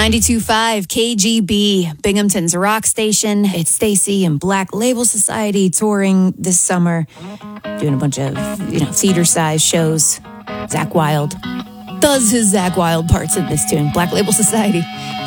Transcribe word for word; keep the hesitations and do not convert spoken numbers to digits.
ninety-two point five K G B, Binghamton's rock station. It's Stacy and Black Label Society touring this summer, doing a bunch of, you know, theater-sized shows. Zakk Wylde does his Zakk Wylde parts in this tune. Black Label Society.